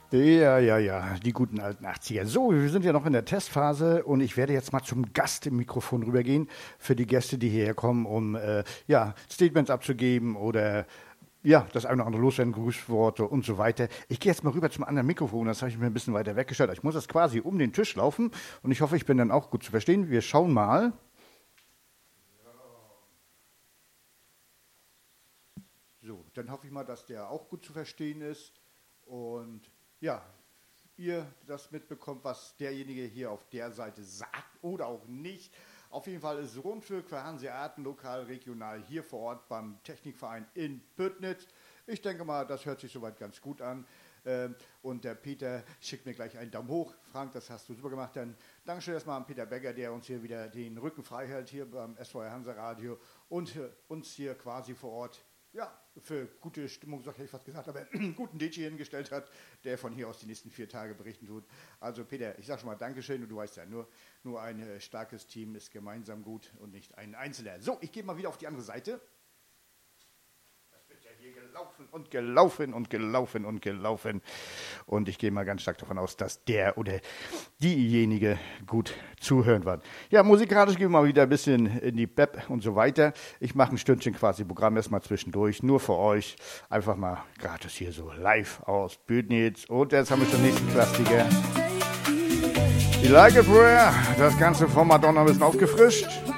Ja, die guten alten 80er. So, wir sind ja noch in der Testphase und ich werde jetzt mal zum Gast im Mikrofon rübergehen für die Gäste, die hierher kommen, um Statements abzugeben oder das eine oder andere loswerden, Grußworte und so weiter. Ich gehe jetzt mal rüber zum anderen Mikrofon, das habe ich mir ein bisschen weiter weggestellt. Ich muss jetzt quasi um den Tisch laufen und ich hoffe, ich bin dann auch gut zu verstehen. Wir schauen mal. So, dann hoffe ich mal, dass der auch gut zu verstehen ist und ihr das mitbekommt, was derjenige hier auf der Seite sagt oder auch nicht. Auf jeden Fall ist Rundfunk für Hanseaten lokal, regional hier vor Ort beim Technikverein in Pödnitz. Ich denke mal, das hört sich soweit ganz gut an. Und der Peter schickt mir gleich einen Daumen hoch. Frank, das hast du super gemacht. Dann Dankeschön erstmal an Peter Becker, der uns hier wieder den Rücken frei hält hier beim SVR Hansa Radio und uns hier quasi vor Ort für gute Stimmung, so hätte ich fast gesagt, aber einen guten DJ hingestellt hat, der von hier aus die nächsten 4 Tage berichten tut. Also Peter, ich sage schon mal Dankeschön und du weißt ja, nur ein starkes Team ist gemeinsam gut und nicht ein Einzelner. So, ich gehe mal wieder auf die andere Seite. Das wird ja hier gelaufen. Und ich gehe mal ganz stark davon aus, dass der oder diejenige gut zuhören wird. Ja, musikalisch gehen wir mal wieder ein bisschen in die Bep und so weiter. Ich mache ein Stündchen quasi Programm erstmal zwischendurch, nur für euch. Einfach mal gratis hier so live aus Pödnitz. Und jetzt haben wir schon den nächsten Klassiker. Die Like a Prayer, das Ganze von Madonna ein bisschen aufgefrischt.